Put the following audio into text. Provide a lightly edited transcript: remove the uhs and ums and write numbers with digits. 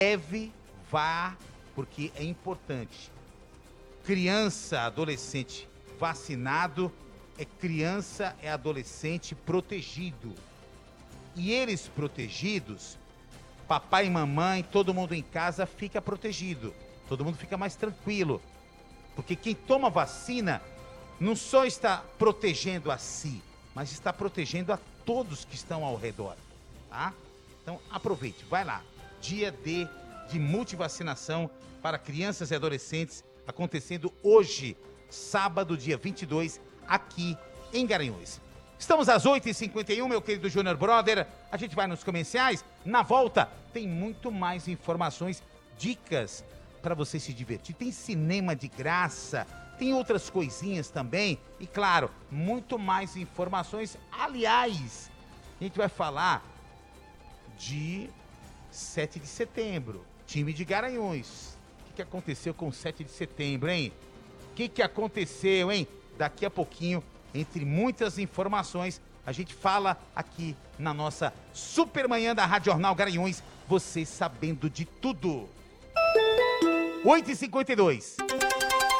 vá, porque é importante. Criança, adolescente vacinado é criança, é adolescente protegido. E eles protegidos, papai e mamãe, todo mundo em casa fica protegido. Todo mundo fica mais tranquilo. Porque quem toma vacina não só está protegendo a si, mas está protegendo a todos que estão ao redor, tá? Então aproveite, vai lá. Dia D de multivacinação para crianças e adolescentes acontecendo hoje, sábado, dia 22, aqui em Garanhuns. Estamos às 8h51, meu querido Júnior Brother. A gente vai nos comerciais. Na volta, tem muito mais informações, dicas para você se divertir. Tem cinema de graça, tem outras coisinhas também. E, claro, muito mais informações. Aliás, a gente vai falar de 7 de setembro, time de Garanhuns. O que aconteceu com o 7 de setembro, hein? O que aconteceu, hein? Daqui a pouquinho, entre muitas informações, a gente fala aqui na nossa Supermanhã da Rádio Jornal Garanhuns, você sabendo de tudo. 8h52.